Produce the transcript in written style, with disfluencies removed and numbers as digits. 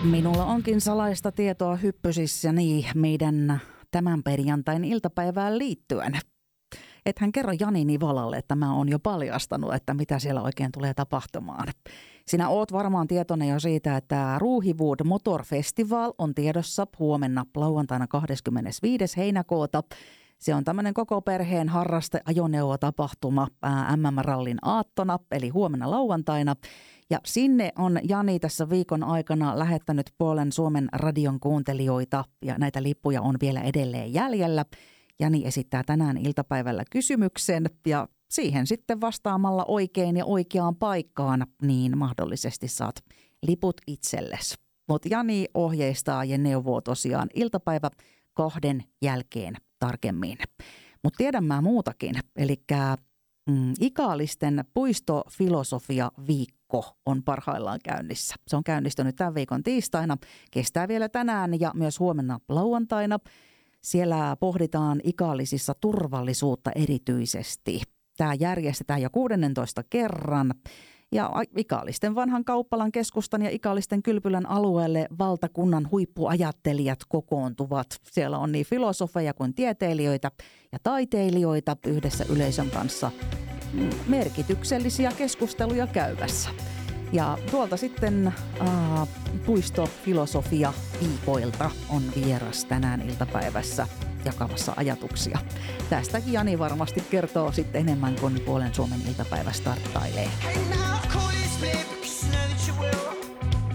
Minulla onkin salaista tietoa hyppysissä meidän tämän perjantain iltapäivään liittyen. Ethän kerro Jani Nivolalle, että mä oon jo paljastanut, että mitä siellä oikein tulee tapahtumaan. Sinä oot varmaan tietoinen jo siitä, että Ruuhiwood Motor Festival on tiedossa huomenna lauantaina 25. heinäkuuta. Se on tämmöinen koko perheen harrasteajoneuvotapahtuma MM-rallin aattona, eli huomenna lauantaina. Ja sinne on Jani tässä viikon aikana lähettänyt puolen Suomen radion kuuntelijoita, ja näitä lippuja on vielä edelleen jäljellä. Jani esittää tänään iltapäivällä kysymyksen, ja siihen sitten vastaamalla oikein ja oikeaan paikkaan, niin mahdollisesti saat liput itsellesi. Mutta Jani ohjeistaa ja neuvoo tosiaan iltapäivä 2 jälkeen tarkemmin. Mutta tiedän mä muutakin, eli Ikaalisten puistofilosofia-viikko on parhaillaan käynnissä. Se on käynnistynyt tämän viikon tiistaina, kestää vielä tänään ja myös huomenna lauantaina. Siellä pohditaan Ikaalisissa turvallisuutta erityisesti. Tämä järjestetään jo 16 kerran. Ja Ikaalisten vanhan kauppalan keskustan ja Ikaalisten kylpylän alueelle valtakunnan huippuajattelijat kokoontuvat. Siellä on niin filosofeja kuin tieteilijöitä ja taiteilijoita yhdessä yleisön kanssa merkityksellisiä keskusteluja käyvässä. Ja tuolta sitten puistofilosofia viikoilta on vieras tänään iltapäivässä jakamassa ajatuksia. Tästäkin Jani varmasti kertoo sitten enemmän, kun puolen Suomen iltapäivä starttailee. Hey now,